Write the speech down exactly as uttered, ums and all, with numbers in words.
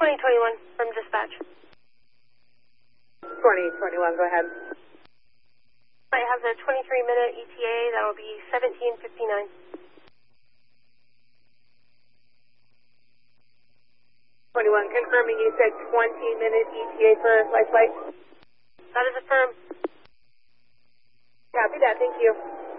twenty twenty-one from dispatch. twenty twenty-one, go ahead. I have the twenty-three minute E T A. That will be seventeen fifty-nine. twenty-one, confirming you said twenty minute E T A for life flight. That is affirmed. Copy that, thank you.